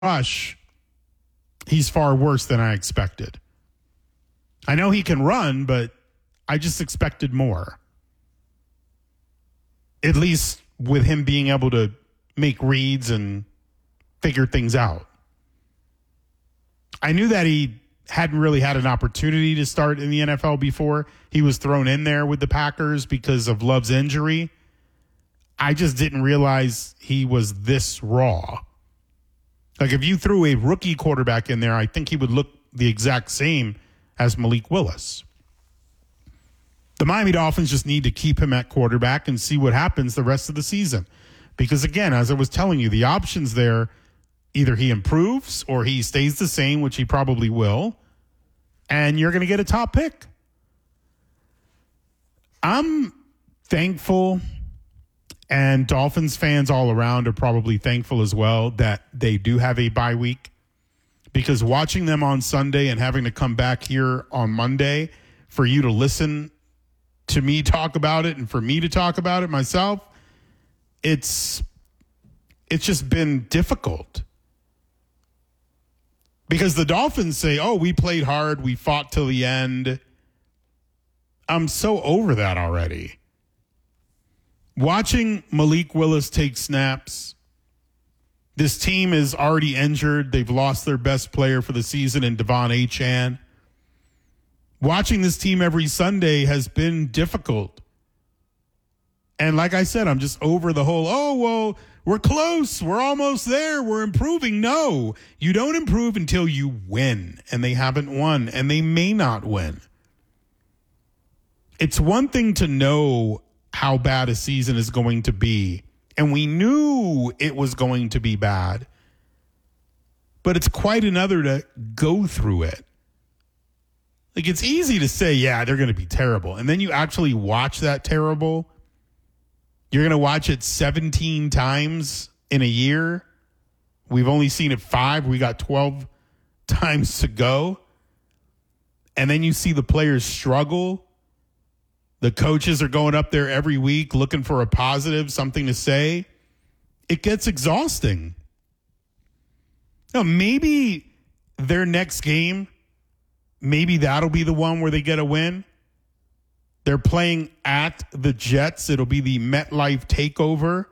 rush, he's far worse than I expected. I know he can run, but I just expected more. At least with him being able to make reads and figure things out. I knew that he hadn't really had an opportunity to start in the NFL before. He was thrown in there with the Packers because of Love's injury. I just didn't realize he was this raw. Like, if you threw a rookie quarterback in there, I think he would look the exact same as Malik Willis. The Miami Dolphins just need to keep him at quarterback and see what happens the rest of the season. Because, again, as I was telling you, the options there, either he improves or he stays the same, which he probably will, and you're going to get a top pick. I'm thankful, and Dolphins fans all around are probably thankful as well, that they do have a bye week. Because watching them on Sunday and having to come back here on Monday for you to listen to me talk about it and for me to talk about it myself, it's just been difficult. Because the Dolphins say, oh, we played hard, we fought till the end. I'm so over that already. Watching Malik Willis take snaps, this team is already injured. They've lost their best player for the season in Devon Achane. Watching this team every Sunday has been difficult. And like I said, I'm just over the whole, oh, well, we're close. We're almost there. We're improving. No, you don't improve until you win. And they haven't won, and they may not win. It's one thing to know how bad a season is going to be. And we knew it was going to be bad. But it's quite another to go through it. Like, it's easy to say, yeah, they're going to be terrible. And then you actually watch that terrible. You're going to watch it 17 times in a year. We've only seen it 5. We got 12 times to go. And then you see the players struggle. The coaches are going up there every week looking for a positive, something to say. It gets exhausting. Now, maybe their next game, maybe that'll be the one where they get a win. They're playing at the Jets. It'll be the MetLife takeover.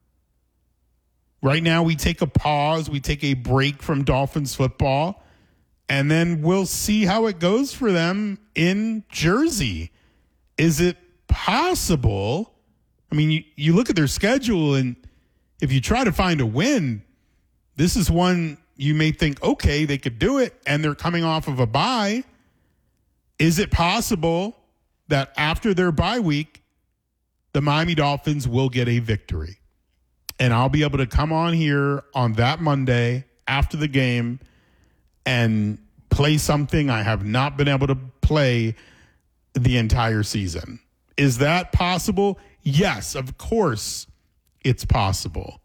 Right now, we take a pause. We take a break from Dolphins football. And then we'll see how it goes for them in Jersey. Is it possible? I mean, you look at their schedule, and if you try to find a win, this is one you may think, okay, they could do it, and they're coming off of a bye. Is it possible that after their bye week, the Miami Dolphins will get a victory? And I'll be able to come on here on that Monday after the game and play something I have not been able to play the entire season. Is that possible? Yes, of course it's possible.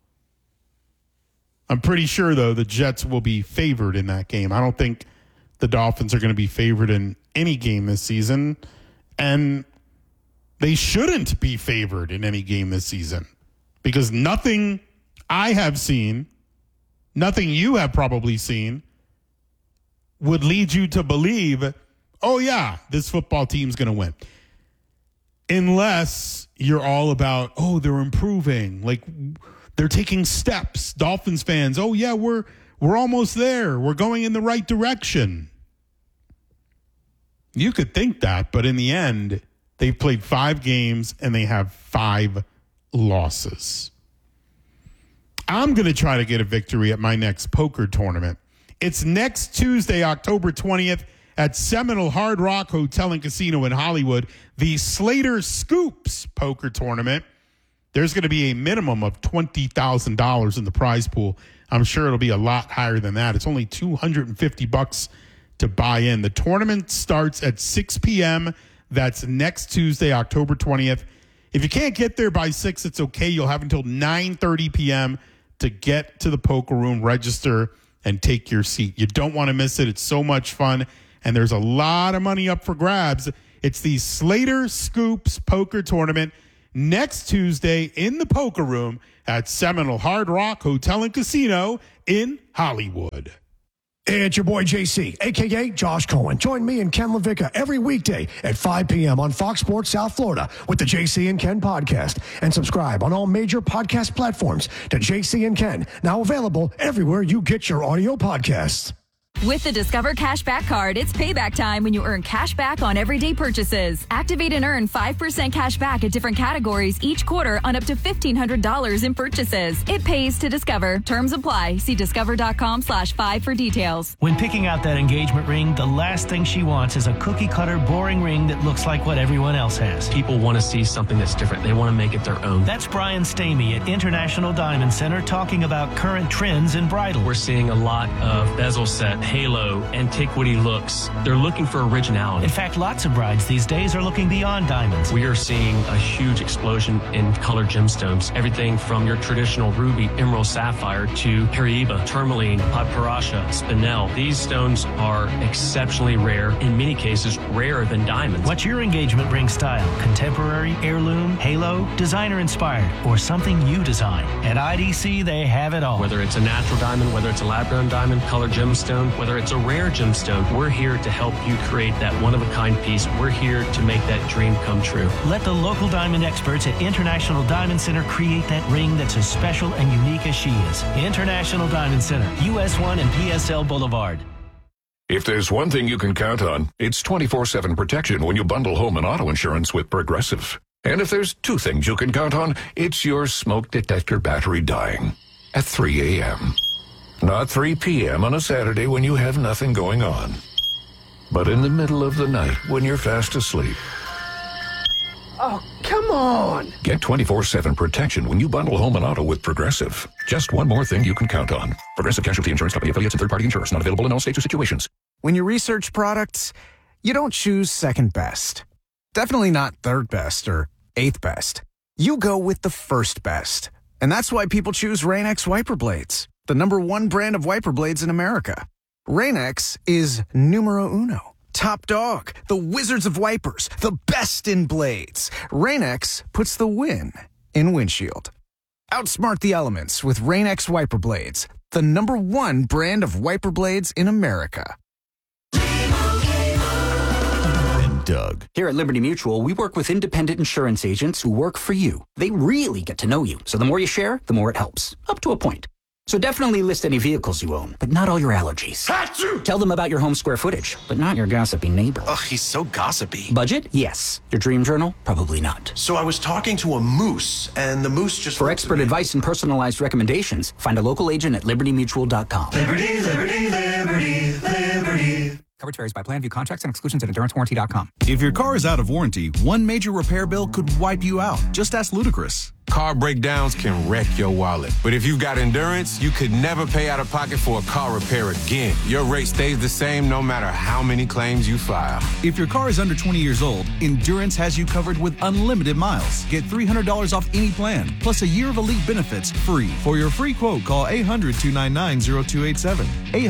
I'm pretty sure, though, the Jets will be favored in that game. I don't think the Dolphins are going to be favored in any game this season, and they shouldn't be favored in any game this season because nothing I have seen, nothing you have probably seen, would lead you to believe, oh, yeah, this football team's going to win. Unless you're all about, oh, they're improving. Like, they're taking steps. Dolphins fans, oh, yeah, we're almost there. We're going in the right direction. You could think that, but in the end, they've played 5 games and they have 5 losses. I'm going to try to get a victory at my next poker tournament. It's next Tuesday, October 20th. At Seminole Hard Rock Hotel and Casino in Hollywood, the Slater Scoops Poker Tournament. There's going to be a minimum of $20,000 in the prize pool. I'm sure it'll be a lot higher than that. It's only $250 to buy in. The tournament starts at 6 p.m. That's next Tuesday, October 20th. If you can't get there by 6, it's okay. You'll have until 9:30 p.m. to get to the poker room, register, and take your seat. You don't want to miss it. It's so much fun. And there's a lot of money up for grabs. It's the Slater Scoops Poker Tournament. next Tuesday in the Poker Room at Seminole Hard Rock Hotel and Casino in Hollywood. It's your boy JC, a.k.a. Josh Cohen. Join me and Ken LaVicka every weekday at 5 p.m. on Fox Sports South Florida with the JC and Ken podcast. And subscribe on all major podcast platforms to JC and Ken, now available everywhere you get your audio podcasts. With the Discover Cashback Card, it's payback time when you earn cash back on everyday purchases. Activate and earn 5% cash back at different categories each quarter on up to $1,500 in purchases. It pays to Discover. Terms apply. See discover.com/5 for details. When picking out that engagement ring, the last thing she wants is a cookie-cutter, boring ring that looks like what everyone else has. People want to see something that's different. They want to make it their own. That's Brian Stamey at International Diamond Center talking about current trends in bridal. We're seeing a lot of bezel set, halo, antiquity looks. They're looking for originality. In fact, lots of brides these days are looking beyond diamonds. We are seeing a huge explosion in colored gemstones. Everything from your traditional ruby, emerald, sapphire to Paraiba, tourmaline, Padparadscha, spinel. These stones are exceptionally rare, in many cases rarer than diamonds. What's your engagement ring style? Contemporary, heirloom, halo, designer inspired, or something you design? At IDC, they have it all. Whether it's a natural diamond, whether it's a lab-grown diamond, colored gemstone, whether it's a rare gemstone, we're here to help you create that one-of-a-kind piece. We're here to make that dream come true. Let the local diamond experts at International Diamond Center create that ring that's as special and unique as she is. International Diamond Center, US 1 and PSL Boulevard. If there's one thing you can count on, it's 24/7 protection when you bundle home and auto insurance with Progressive. And if there's two things you can count on, it's your smoke detector battery dying at 3 a.m. Not 3 p.m. on a Saturday when you have nothing going on, but in the middle of the night when you're fast asleep. Oh, come on! Get 24/7 protection when you bundle home and auto with Progressive. Just one more thing you can count on. Progressive Casualty Insurance Company, affiliates, and third-party insurers. Not available in all states or situations. When you research products, you don't choose second best. Definitely not third best or eighth best. You go with the first best. And that's why people choose Rain-X wiper blades, the #1 brand of wiper blades in America. Rain-X is numero uno. Top dog, the wizards of wipers, the best in blades. Rain-X puts the win in windshield. Outsmart the elements with Rain-X wiper blades, the #1 brand of wiper blades in America. Doug. Here at Liberty Mutual, we work with independent insurance agents who work for you. They really get to know you. So the more you share, the more it helps. Up to a point. So definitely list any vehicles you own, but not all your allergies. Achoo! Tell them about your home square footage, but not your gossipy neighbor. Ugh, he's so gossipy. Budget? Yes. Your dream journal? Probably not. So I was talking to a moose, and the moose just... For expert advice and personalized recommendations, find a local agent at libertymutual.com. Liberty, liberty, liberty, liberty. Coverage varies by plan. View contracts and exclusions at endurancewarranty.com. If your car is out of warranty, one major repair bill could wipe you out. Just ask Ludacris. Car breakdowns can wreck your wallet. But if you've got Endurance, you could never pay out of pocket for a car repair again. Your rate stays the same no matter how many claims you file. If your car is under 20 years old, Endurance has you covered with unlimited miles. Get $300 off any plan, plus a year of elite benefits free. For your free quote, call 800-299-0287.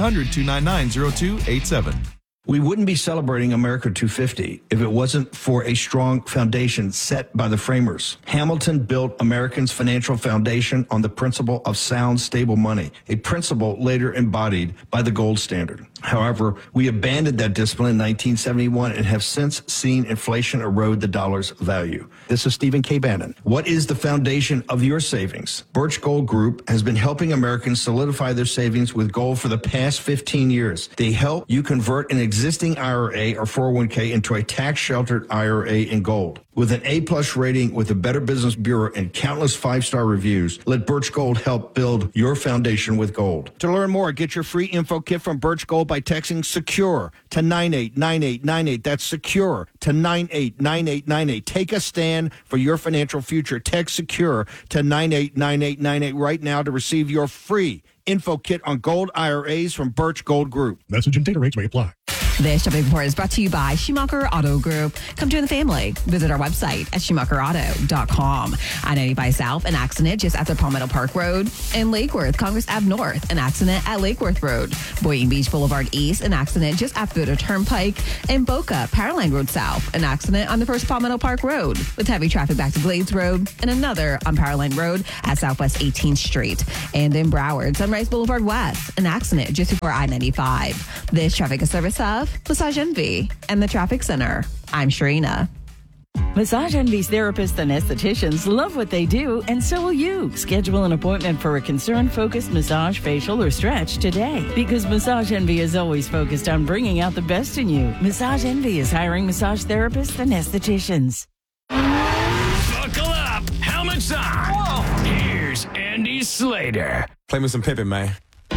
800-299-0287. We wouldn't be celebrating America 250 if it wasn't for a strong foundation set by the framers. Hamilton built Americans' financial foundation on the principle of sound, stable money, a principle later embodied by the gold standard. However, we abandoned that discipline in 1971 and have since seen inflation erode the dollar's value. This is Stephen K. Bannon. What is the foundation of your savings? Birch Gold Group has been helping Americans solidify their savings with gold for the past 15 years. They help you convert an existing IRA or 401k into a tax-sheltered IRA in gold. With an A-plus rating with the Better Business Bureau and countless five-star reviews, let Birch Gold help build your foundation with gold. To learn more, get your free info kit from Birch Gold by texting SECURE to 989898. That's SECURE to 989898. Take a stand for your financial future. Text SECURE to 989898 right now to receive your free info kit on gold IRAs from Birch Gold Group. Message and data rates may apply. This shopping report is brought to you by Schumacher Auto Group. Come join the family. Visit our website at schumacherauto.com. I-95 South, an accident just after Palmetto Park Road. In Lake Worth, Congress Ave North, an accident at Lake Worth Road. Boynton Beach Boulevard East, an accident just after the Turnpike. In Boca, Powerline Road South, an accident on the first Palmetto Park Road with heavy traffic back to Glades Road, and another on Powerline Road at Southwest 18th Street. And in Broward, Sunrise Boulevard West, an accident just before I-95. This traffic is service of Massage Envy and the Traffic Center. I'm Sharina. Massage Envy's therapists and estheticians love what they do, and so will you. Schedule an appointment for a concern-focused massage, facial, or stretch today, because Massage Envy is always focused on bringing out the best in you. Massage Envy is hiring massage therapists and estheticians. Buckle up. Helmets on. Whoa. Here's Andy Slater. Play me some Pippin, man.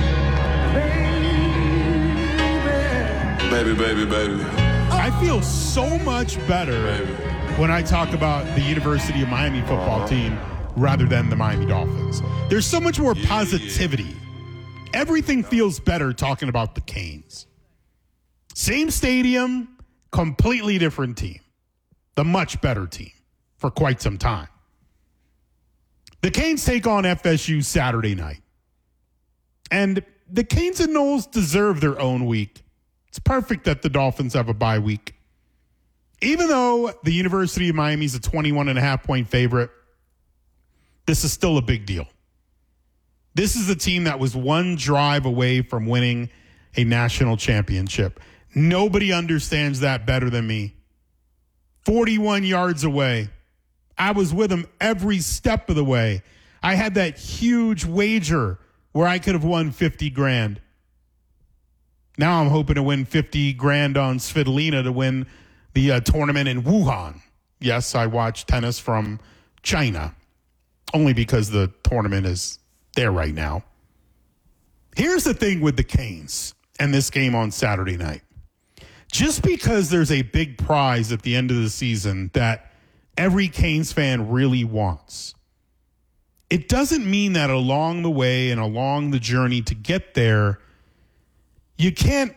Baby, baby, baby. I feel so much better when I talk about the University of Miami football team rather than the Miami Dolphins. There's so much more positivity. Everything feels better talking about the Canes. Same stadium, completely different team. The much better team for quite some time. The Canes take on FSU Saturday night. And the Canes and Noles deserve their own week. It's perfect that the Dolphins have a bye week. Even though the University of Miami is a 21.5-point favorite, this is still a big deal. This is a team that was one drive away from winning a national championship. Nobody understands that better than me. 41 yards away. I was with them every step of the way. I had that huge wager where I could have won $50,000. Now I'm hoping to win $50,000 on Svitolina to win the tournament in Wuhan. Yes, I watch tennis from China, only because the tournament is there right now. Here's the thing with the Canes and this game on Saturday night. Just because there's a big prize at the end of the season that every Canes fan really wants, it doesn't mean that along the way and along the journey to get there, you can't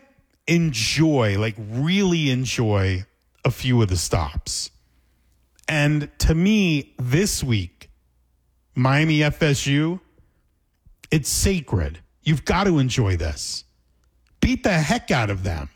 really enjoy a few of the stops. And to me, this week, Miami FSU, it's sacred. You've got to enjoy this. Beat the heck out of them.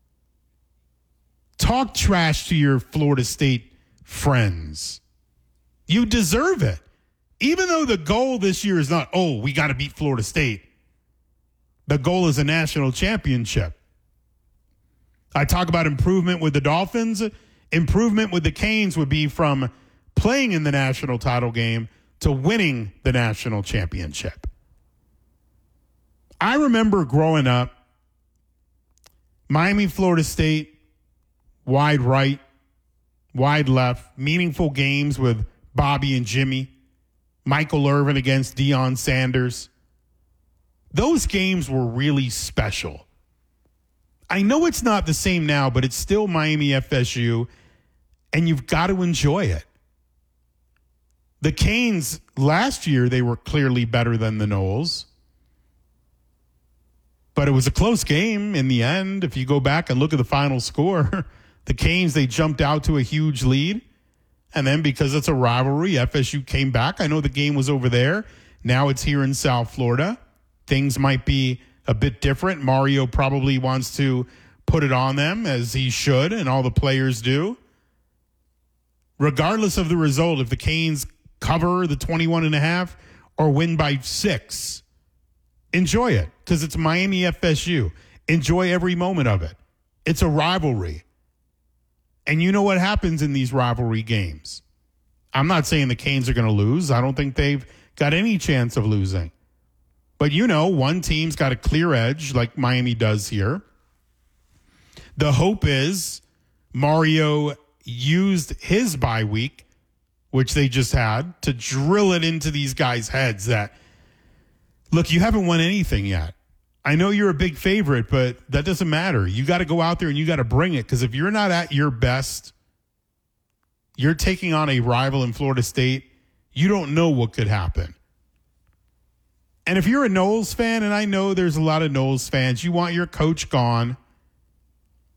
Talk trash to your Florida State friends. You deserve it. Even though the goal this year is not, we got to beat Florida State. The goal is a national championship. I talk about improvement with the Dolphins. Improvement with the Canes would be from playing in the national title game to winning the national championship. I remember growing up, Miami, Florida State, wide right, wide left, meaningful games with Bobby and Jimmy, Michael Irvin against Deion Sanders. Those games were really special. I know it's not the same now, but it's still Miami FSU, and you've got to enjoy it. The Canes, last year, they were clearly better than the Noles. But it was a close game in the end. If you go back and look at the final score, the Canes, they jumped out to a huge lead. And then because it's a rivalry, FSU came back. I know the game was over there. Now it's here in South Florida. Things might be a bit different. Mario probably wants to put it on them, as he should, and all the players do. Regardless of the result, if the Canes cover the 21.5 or win by 6, enjoy it, because it's Miami FSU. Enjoy every moment of it. It's a rivalry. And you know what happens in these rivalry games. I'm not saying the Canes are going to lose. I don't think they've got any chance of losing. But one team's got a clear edge like Miami does here. The hope is Mario used his bye week, which they just had, to drill it into these guys' heads that, look, you haven't won anything yet. I know you're a big favorite, but that doesn't matter. You got to go out there and you got to bring it, because if you're not at your best, you're taking on a rival in Florida State. You don't know what could happen. And if you're a Noles fan, and I know there's a lot of Noles fans, you want your coach gone.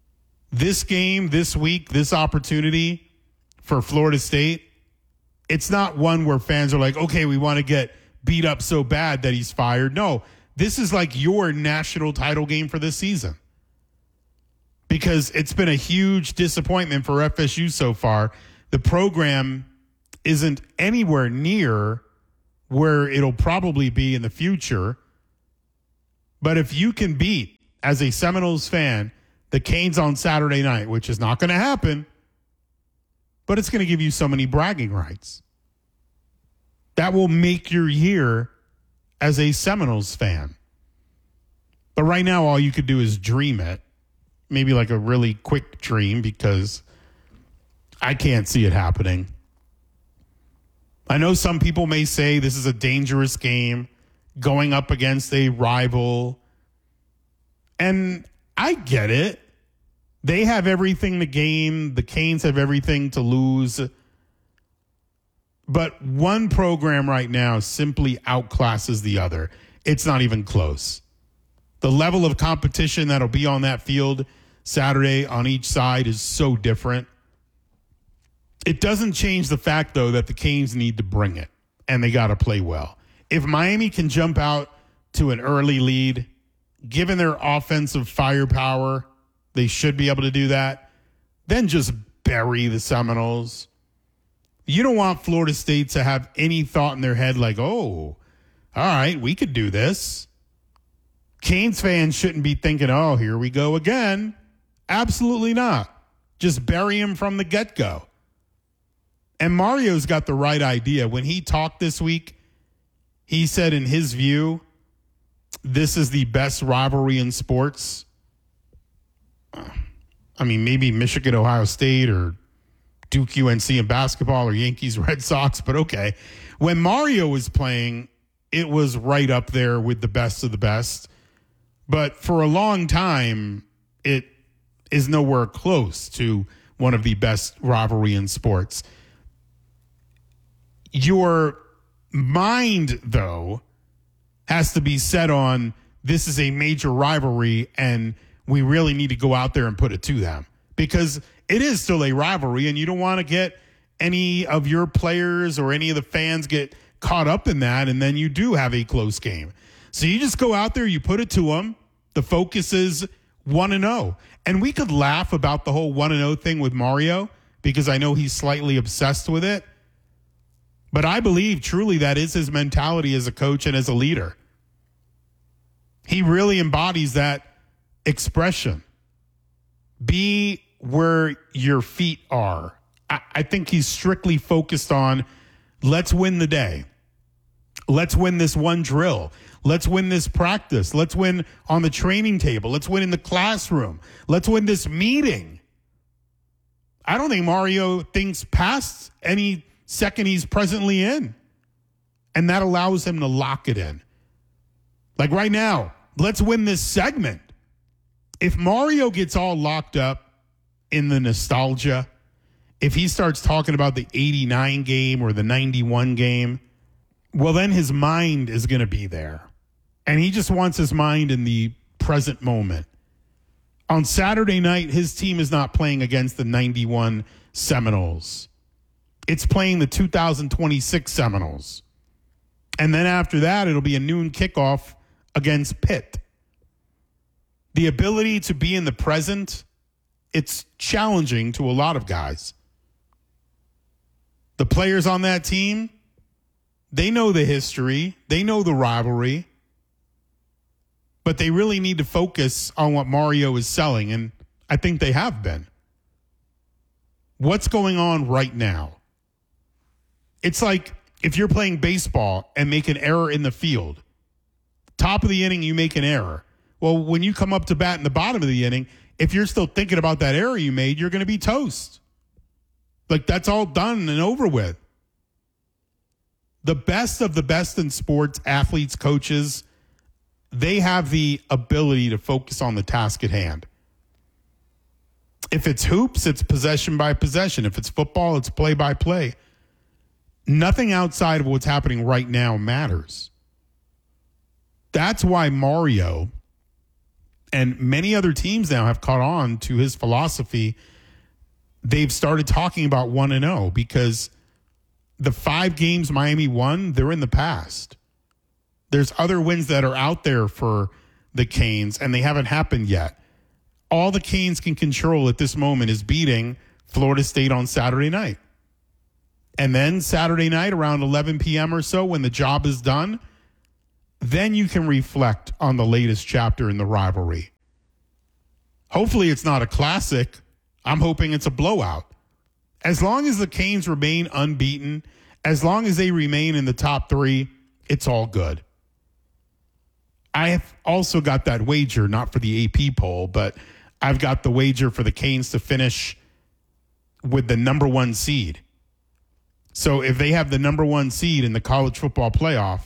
this game, this week, this opportunity for Florida State, it's not one where fans are like, okay, we want to get beat up so bad that he's fired. No, this is like your national title game for this season. Because it's been a huge disappointment for FSU so far. The program isn't anywhere near where it'll probably be in the future. But if you can beat, as a Seminoles fan, the Canes on Saturday night, which is not going to happen, but it's going to give you so many bragging rights. That will make your year as a Seminoles fan. But right now, all you could do is dream it. Maybe like a really quick dream, because I can't see it happening. I know some people may say this is a dangerous game going up against a rival. And I get it. They have everything to gain. The Canes have everything to lose. But one program right now simply outclasses the other. It's not even close. The level of competition that'll be on that field Saturday on each side is so different. It doesn't change the fact, though, that the Canes need to bring it, and they got to play well. If Miami can jump out to an early lead, given their offensive firepower, they should be able to do that. Then just bury the Seminoles. You don't want Florida State to have any thought in their head like, oh, all right, we could do this. Canes fans shouldn't be thinking, oh, here we go again. Absolutely not. Just bury him from the get-go. And Mario's got the right idea. When he talked this week, he said in his view, this is the best rivalry in sports. I mean, maybe Michigan, Ohio State, or Duke, UNC in basketball, or Yankees, Red Sox, but okay. When Mario was playing, it was right up there with the best of the best. But for a long time, it is nowhere close to one of the best rivalry in sports. Your mind, though, has to be set on this is a major rivalry and we really need to go out there and put it to them, because it is still a rivalry and you don't want to get any of your players or any of the fans get caught up in that, and then you do have a close game. So you just go out there, you put it to them. The focus is 1-0. And we could laugh about the whole 1-0 thing with Mario, because I know he's slightly obsessed with it. But I believe truly that is his mentality as a coach and as a leader. He really embodies that expression. Be where your feet are. I think he's strictly focused on, let's win the day. Let's win this one drill. Let's win this practice. Let's win on the training table. Let's win in the classroom. Let's win this meeting. I don't think Mario thinks past any second he's presently in. And that allows him to lock it in. Like right now, let's win this segment. If Mario gets all locked up in the nostalgia, if he starts talking about the 89 game or the 91 game, well, then his mind is going to be there. And he just wants his mind in the present moment. On Saturday night, his team is not playing against the 91 Seminoles. It's playing the 2026 Seminoles. And then after that, it'll be a noon kickoff against Pitt. The ability to be in the present, it's challenging to a lot of guys. The players on that team, they know the history. They know the rivalry. But they really need to focus on what Mario is selling, and I think they have been. What's going on right now? It's like if you're playing baseball and make an error in the field. Top of the inning, you make an error. Well, when you come up to bat in the bottom of the inning, if you're still thinking about that error you made, you're going to be toast. Like, that's all done and over with. The best of the best in sports, athletes, coaches, they have the ability to focus on the task at hand. If it's hoops, it's possession by possession. If it's football, it's play by play. Nothing outside of what's happening right now matters. That's why Mario And many other teams now have caught on to his philosophy. They've started talking about 1-0 because the 5 games Miami won, they're in the past. There's other wins that are out there for the Canes, and they haven't happened yet. All the Canes can control at this moment is beating Florida State on Saturday night. And then Saturday night around 11 p.m. or so, when the job is done, then you can reflect on the latest chapter in the rivalry. Hopefully it's not a classic. I'm hoping it's a blowout. As long as the Canes remain unbeaten, as long as they remain in the top 3, it's all good. I have also got that wager, not for the AP poll, but I've got the wager for the Canes to finish with the number 1 seed. So if they have the number 1 seed in the college football playoff,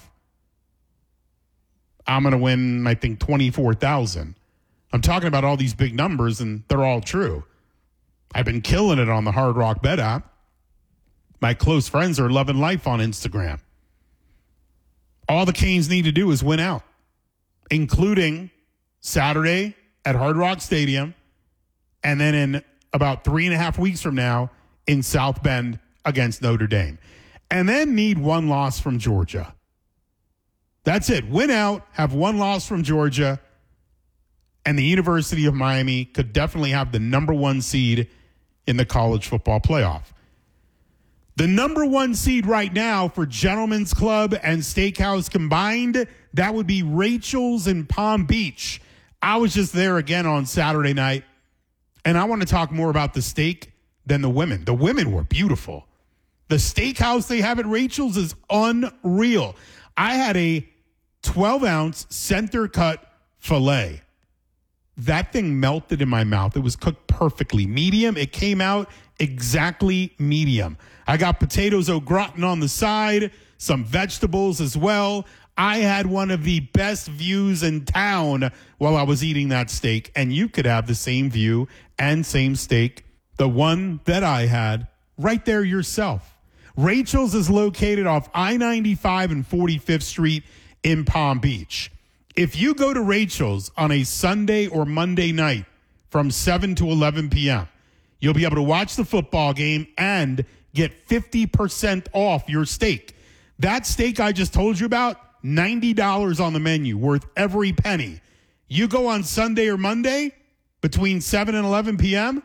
I'm going to win, I think, $24,000. I'm talking about all these big numbers, and they're all true. I've been killing it on the Hard Rock Bet app. My close friends are loving life on Instagram. All the Canes need to do is win out, including Saturday at Hard Rock Stadium, and then in about 3.5 weeks from now in South Bend against Notre Dame. And then need 1 loss from Georgia. That's it. Win out, have 1 loss from Georgia, and the University of Miami could definitely have the number 1 seed in the college football playoff. The number 1 seed right now for Gentlemen's Club and Steakhouse combined, that would be Rachel's in Palm Beach. I was just there again on Saturday night, and I want to talk more about the steak than the women. The women were beautiful. The steakhouse they have at Rachel's is unreal. I had a 12-ounce center-cut filet. That thing melted in my mouth. It was cooked perfectly. Medium. It came out exactly medium. I got potatoes au gratin on the side, some vegetables as well. I had one of the best views in town while I was eating that steak, and you could have the same view and same steak, the one that I had, right there yourself. Rachel's is located off I-95 and 45th Street in Palm Beach. If you go to Rachel's on a Sunday or Monday night from 7 to 11 p.m., you'll be able to watch the football game and get 50% off your steak. That steak I just told you about, $90 on the menu, worth every penny. You go on Sunday or Monday between 7 and 11 p.m.,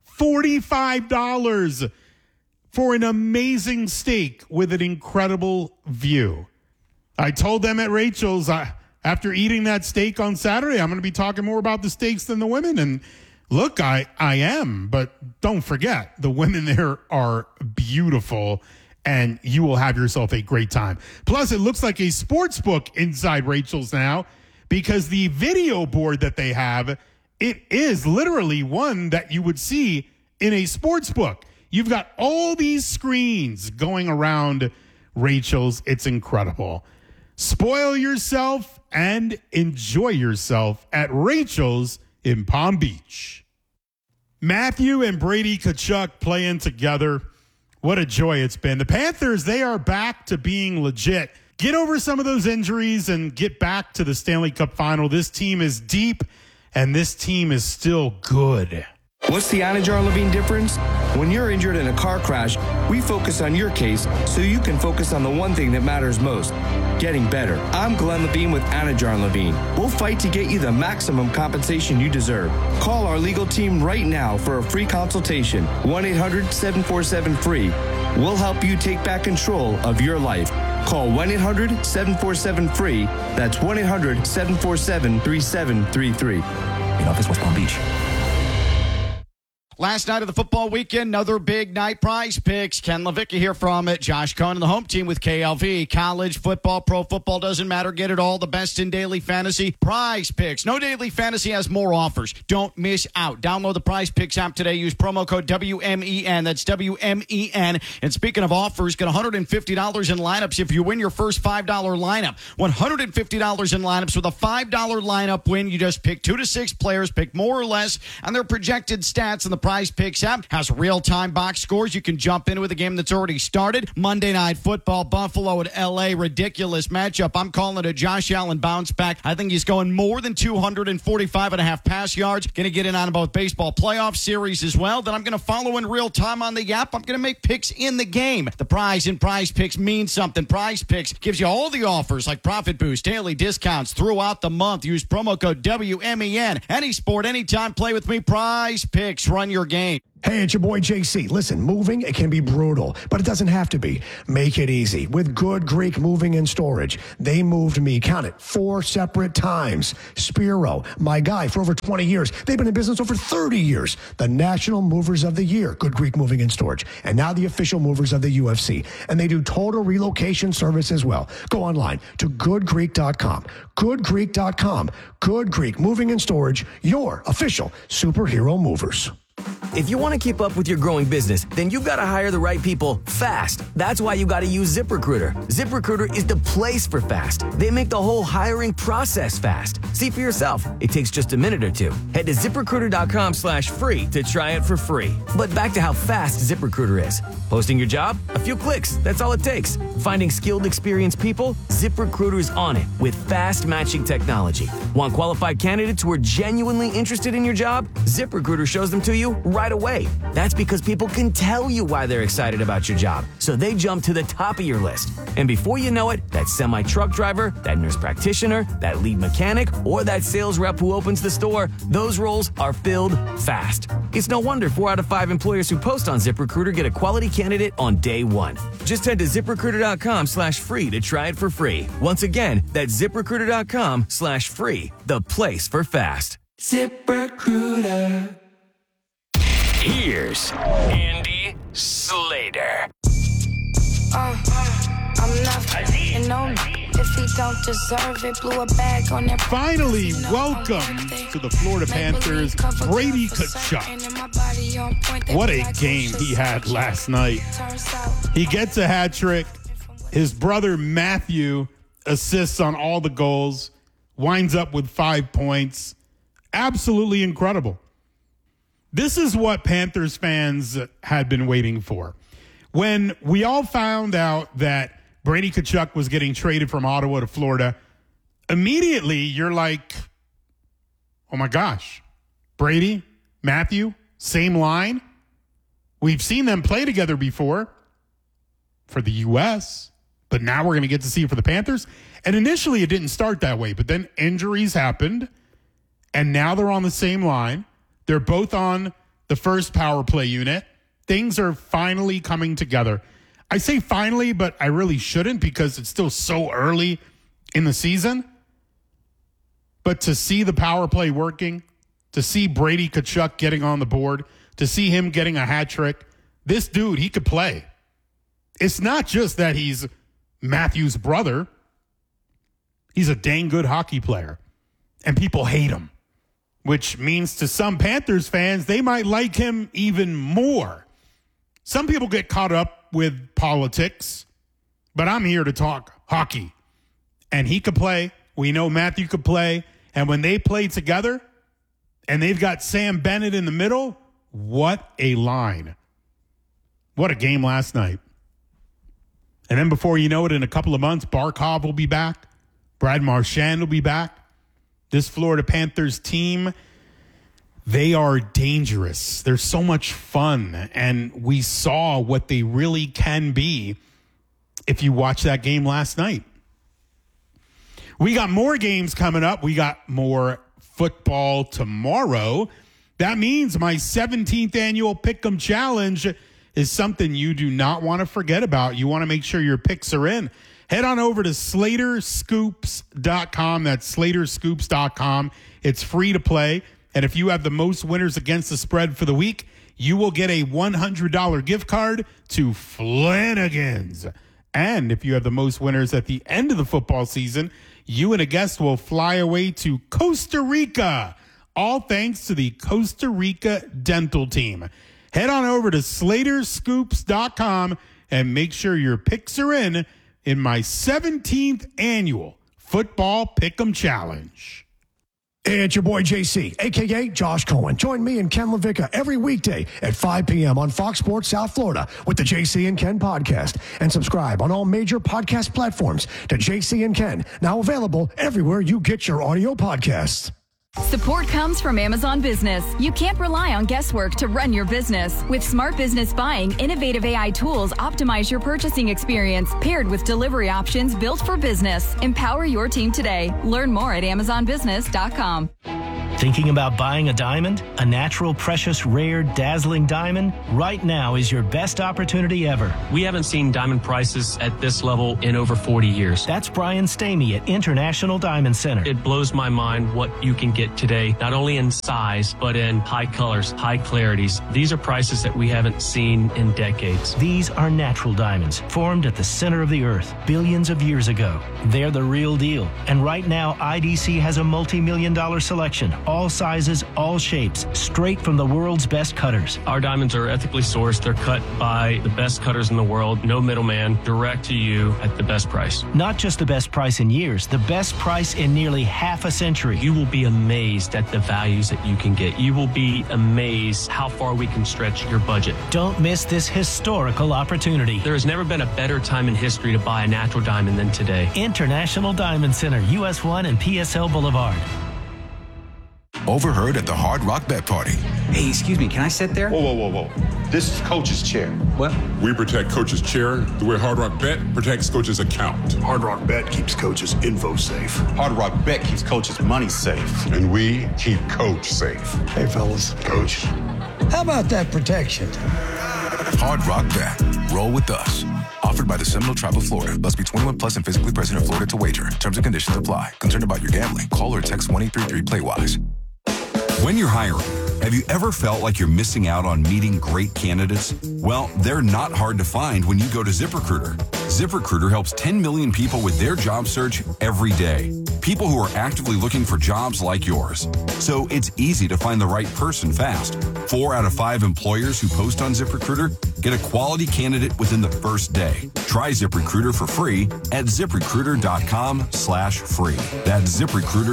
$45 for an amazing steak with an incredible view. I told them at Rachel's, after eating that steak on Saturday, I'm going to be talking more about the steaks than the women. And look, I am, but don't forget, the women there are beautiful, and you will have yourself a great time. Plus, it looks like a sports book inside Rachel's now, because the video board that they have, it is literally one that you would see in a sports book. You've got all these screens going around Rachel's. It's incredible. Spoil yourself and enjoy yourself at Rachel's in Palm Beach. Matthew and Brady Tkachuk playing together. What a joy it's been. The Panthers, they are back to being legit. Get over some of those injuries and get back to the Stanley Cup final. This team is deep, and this team is still good. What's the Anajar Levine difference? When you're injured in a car crash, we focus on your case so you can focus on the one thing that matters most, getting better. I'm Glenn Levine with Anajar Levine. We'll fight to get you the maximum compensation you deserve. Call our legal team right now for a free consultation, 1-800-747-FREE. We'll help you take back control of your life. Call 1-800-747-FREE. That's 1-800-747-3733. In office, West Palm Beach. Last night of the football weekend, another big night. Prize Picks. Ken LaVicka here from it. Josh Cohen and the home team with KLV. College football, pro football, doesn't matter. Get it all. The best in daily fantasy. Prize Picks. No Daily Fantasy has more offers. Don't miss out. Download the Prize Picks app today. Use promo code WMEN. That's WMEN. And speaking of offers, get $150 in lineups if you win your first $5 lineup. $150 in lineups with a $5 lineup win. You just pick 2 to 6 players, pick more or less on their projected stats, and the Prize Picks app has real-time box scores. You can jump in with a game that's already started. Monday Night Football, Buffalo at L.A., ridiculous matchup. I'm calling it a Josh Allen bounce back. I think he's going more than 245.5 pass yards. Going to get in on both baseball playoff series as well. Then I'm going to follow in real time on the app. I'm going to make picks in the game. The prize in Prize Picks means something. Prize Picks gives you all the offers like profit boost, daily discounts throughout the month. Use promo code WMEN. Any sport, anytime, play with me. Prize Picks. Run your game. Hey, it's your boy JC. Listen, moving, it can be brutal, but it doesn't have to be. Make it easy with Good Greek Moving and Storage. They moved me, count it, 4 separate times. Spiro, my guy for over 20 years. They've been in business over 30 years. The National Movers of the Year, Good Greek Moving and Storage. And now the official movers of the UFC. And they do total relocation service as well. Go online to goodgreek.com. Goodgreek.com. Good Greek Moving and Storage, your official superhero movers. If you want to keep up with your growing business, then you've got to hire the right people fast. That's why you got to use ZipRecruiter. ZipRecruiter is the place for fast. They make the whole hiring process fast. See for yourself. It takes just a minute or two. Head to ZipRecruiter.com/free to try it for free. But back to how fast ZipRecruiter is. Posting your job? A few clicks. That's all it takes. Finding skilled, experienced people? ZipRecruiter's on it with fast matching technology. Want qualified candidates who are genuinely interested in your job? ZipRecruiter shows them to you right away. That's because people can tell you why they're excited about your job, so they jump to the top of your list. And before you know it, that semi-truck driver, that nurse practitioner, that lead mechanic, or that sales rep who opens the store, those roles are filled fast. It's no wonder 4 out of 5 employers who post on ZipRecruiter get a quality candidate on day one. Just head to ZipRecruiter.com/free to try it for free. Once again, that's ZipRecruiter.com/free, the place for fast. ZipRecruiter. Here's Andy Slater. I'm not you know, if he don't deserve it, blew a bag on that. Finally, welcome to the Florida Panthers, Brady Tkachuk. What a game he had last night. He gets a hat trick. His brother Matthew assists on all the goals, winds up with 5 points. Absolutely incredible. This is what Panthers fans had been waiting for. When we all found out that Brady Tkachuk was getting traded from Ottawa to Florida, immediately you're like, oh my gosh, Brady, Matthew, same line. We've seen them play together before for the U.S., but now we're going to get to see it for the Panthers. And initially it didn't start that way, but then injuries happened, and now they're on the same line. They're both on the first power play unit. Things are finally coming together. I say finally, but I really shouldn't because it's still so early in the season. But to see the power play working, to see Brady Tkachuk getting on the board, to see him getting a hat trick, this dude, he could play. It's not just that he's Matthew's brother. He's a dang good hockey player, and people hate him. Which means to some Panthers fans, they might like him even more. Some people get caught up with politics, but I'm here to talk hockey. And he could play. We know Matthew could play. And when they play together, and they've got Sam Bennett in the middle, what a line. What a game last night. And then before you know it, in a couple of months, Barkov will be back. Brad Marchand will be back. This Florida Panthers team, they are dangerous. They're so much fun. And we saw what they really can be if you watch that game last night. We got more games coming up. We got more football tomorrow. That means my 17th annual Pick'em Challenge is something you do not want to forget about. You want to make sure your picks are in. Head on over to SlaterScoops.com. That's SlaterScoops.com. It's free to play. And if you have the most winners against the spread for the week, you will get a $100 gift card to Flanagan's. And if you have the most winners at the end of the football season, you and a guest will fly away to Costa Rica. All thanks to the Costa Rica Dental Team. Head on over to SlaterScoops.com and make sure your picks are in my 17th annual Football Pick'em Challenge. It's your boy JC, a.k.a. Josh Cohen. Join me and Ken LaVicka every weekday at 5 p.m. on Fox Sports South Florida with the JC and Ken podcast. And subscribe on all major podcast platforms to JC and Ken, now available everywhere you get your audio podcasts. Support comes from Amazon Business. You can't rely on guesswork to run your business. With Smart Business Buying, innovative AI tools optimize your purchasing experience, paired with delivery options built for business. Empower your team today. Learn more at AmazonBusiness.com. Thinking about buying a diamond? A natural, precious, rare, dazzling diamond? Right now is your best opportunity ever. We haven't seen diamond prices at this level in over 40 years. That's Brian Stamey at International Diamond Center. It blows my mind what you can get today, not only in size, but in high colors, high clarities. These are prices that we haven't seen in decades. These are natural diamonds, formed at the center of the earth billions of years ago. They're the real deal. And right now, IDC has a multi-million-dollar selection. All sizes, all shapes, straight from the world's best cutters. Our diamonds are ethically sourced. They're cut by the best cutters in the world. No middleman, direct to you at the best price. Not just the best price in years, the best price in nearly half a century. You will be amazed at the values that you can get. You will be amazed how far we can stretch your budget. Don't miss this historical opportunity. There has never been a better time in history to buy a natural diamond than today. International Diamond Center, US 1 and PSL Boulevard. Overheard at the Hard Rock Bet Party. Hey, excuse me, can I sit there? Whoa. This is Coach's chair. What? We protect Coach's chair the way Hard Rock Bet protects Coach's account. Hard Rock Bet keeps Coach's info safe. Hard Rock Bet keeps Coach's money safe. And we keep Coach safe. Hey, fellas. Coach. How about that protection? Hard Rock Bet. Roll with us. Offered by the Seminole Tribe of Florida. Must be 21 plus and physically present in Florida to wager. Terms and conditions apply. Concerned about your gambling? Call or text 1-833-PLAY-WISE. When you're hiring, have you ever felt like you're missing out on meeting great candidates? Well, they're not hard to find when you go to ZipRecruiter. ZipRecruiter helps 10 million people with their job search every day. People who are actively looking for jobs like yours. So it's easy to find the right person fast. 4 out of 5 employers who post on ZipRecruiter get a quality candidate within the first day. Try ZipRecruiter for free at ZipRecruiter.com/free. That's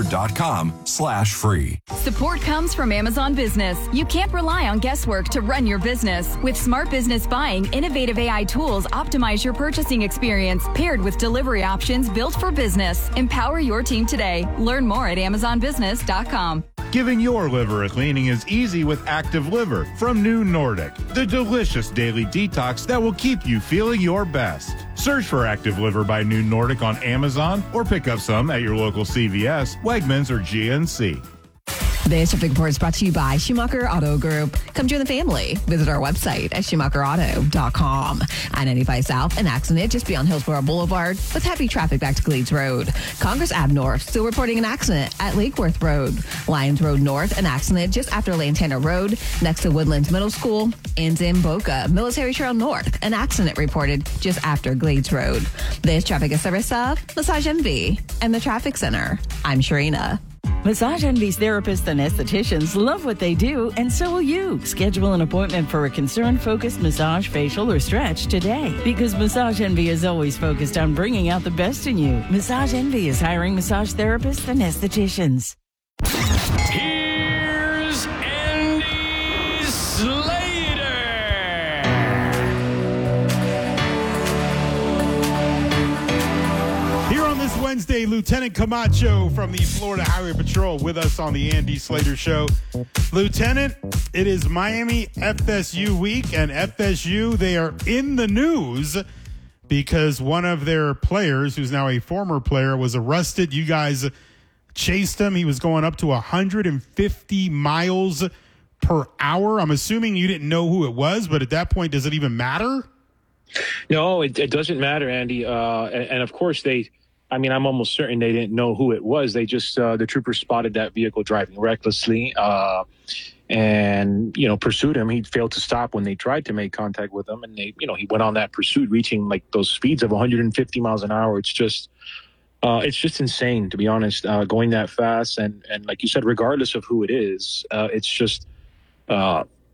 ZipRecruiter.com/free. Support comes from Amazon Business. You can't rely on guesswork to run your business. With Smart Business Buying, innovative AI tools optimize your purchasing experience, paired with delivery options built for business. Empower your team today. Learn more at AmazonBusiness.com. Giving your liver a cleaning is easy with Active Liver from New Nordic, the delicious daily detox that will keep you feeling your best. Search for Active Liver by New Nordic on Amazon or pick up some at your local CVS, Wegmans, or GNC. This traffic report is brought to you by Schumacher Auto Group. Come join the family. Visit our website at SchumacherAuto.com. I-95 South, an accident just beyond Hillsborough Boulevard with heavy traffic back to Gleeds Road. Congress Ave North, still reporting an accident at Lake Worth Road. Lyons Road North, an accident just after Lantana Road next to Woodlands Middle School. And in Boca, Military Trail North, an accident reported just after Glades Road. This traffic is service of Massage Envy and the Traffic Center. I'm Sharina. Massage Envy's therapists and estheticians love what they do, and so will you. Schedule an appointment for a concern-focused massage, facial, or stretch today. Because Massage Envy is always focused on bringing out the best in you. Massage Envy is hiring massage therapists and estheticians. Here's Andy Slater. Wednesday, Lieutenant Camacho from the Florida Highway Patrol with us on the Andy Slater Show. Lieutenant, it is Miami FSU week, and FSU, they are in the news because one of their players, who's now a former player, was arrested. You guys chased him. He was going up to 150 miles per hour. I'm assuming you didn't know who it was, but at that point, does it even matter? No, it doesn't matter, Andy. And of course, I'm almost certain they didn't know who it was. They just, the troopers spotted that vehicle driving recklessly and, pursued him. He failed to stop when they tried to make contact with him. And he went on that pursuit, reaching like those speeds of 150 miles an hour. It's just insane, to be honest, going that fast. And like you said, regardless of who it is, it's just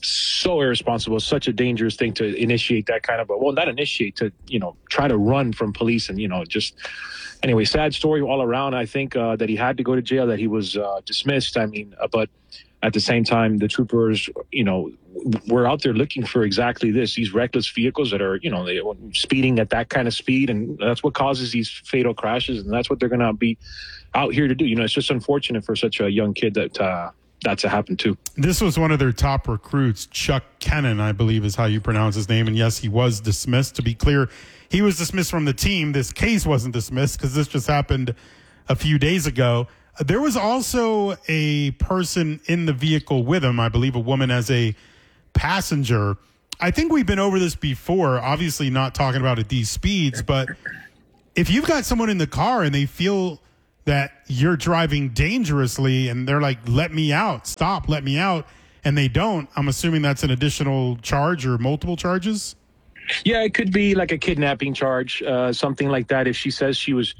so irresponsible, such a dangerous thing to initiate that kind of, not initiate, to, try to run from police and, just, anyway, sad story all around. I think that he had to go to jail, that he was dismissed. I mean, but at the same time, the troopers, were out there looking for exactly this, these reckless vehicles that are, they speeding at that kind of speed. And that's what causes these fatal crashes. And that's what they're going to be out here to do. It's just unfortunate for such a young kid that to happen too. This was one of their top recruits, Chuck Kennan, I believe is how you pronounce his name. And yes, he was dismissed. To be clear, he was dismissed from the team. This case wasn't dismissed because this just happened a few days ago. There was also a person in the vehicle with him, I believe a woman as a passenger. I think we've been over this before, obviously not talking about at these speeds, but if you've got someone in the car and they feel that you're driving dangerously and they're like, let me out, stop, let me out, and they don't, I'm assuming that's an additional charge or multiple charges? Yeah, it could be like a kidnapping charge, something like that. If she says she was,